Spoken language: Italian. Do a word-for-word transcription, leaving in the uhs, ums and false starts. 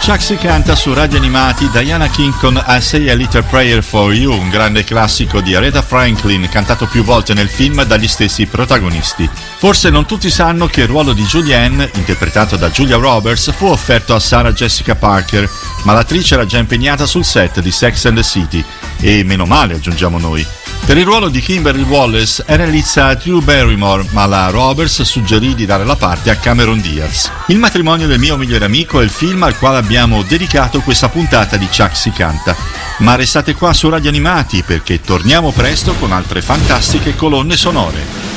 Chuck si canta su Radio Animati Diana King con I Say a Little Prayer for You, un grande classico di Aretha Franklin cantato più volte nel film dagli stessi protagonisti. Forse non tutti sanno che il ruolo di Julianne, interpretato da Julia Roberts, fu offerto a Sarah Jessica Parker, ma l'attrice era già impegnata sul set di Sex and the City, e meno male aggiungiamo noi. Per il ruolo di Kimberly Wallace era in lizza Drew Barrymore, ma la Roberts suggerì di dare la parte a Cameron Diaz. Il matrimonio del mio migliore amico è il film al quale abbiamo dedicato questa puntata di Chuck si canta. Ma restate qua su Radio Animati perché torniamo presto con altre fantastiche colonne sonore.